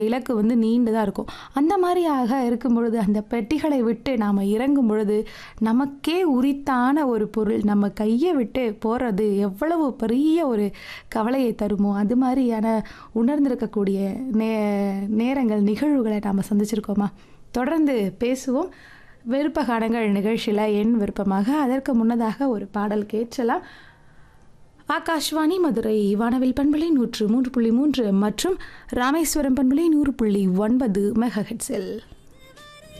இலக்கு வந்து நீண்டதாக இருக்கும். அந்த மாதிரியாக இருக்கும் பொழுது அந்த பெட்டிகளை விட்டு நாம் இறங்கும் பொழுது நமக்கே உரித்தான ஒரு பொருள் நம்ம கையை விட்டு போகிறது எவ்வளவு பெரிய ஒரு கவலையை தருமோ அது மாதிரியான உணர்ந்திருக்கக்கூடிய நேரங்கள் நிகழ்வுகளை நாம் சந்திச்சிருக்கோமா? தொடர்ந்து பேசுவோம். விருப்ப கானங்கள் நிகழ்ச்சியில் என் விருப்பமாக. அதற்கு முன்னதாக ஒரு பாடல் கேட்கலாம். ஆகாஷ்வாணி மதுரை வானவில் பண்பலை 103.3 மற்றும் ராமேஸ்வரம் பண்பலை 100.9 மெகாஹெர்ட்ஸில்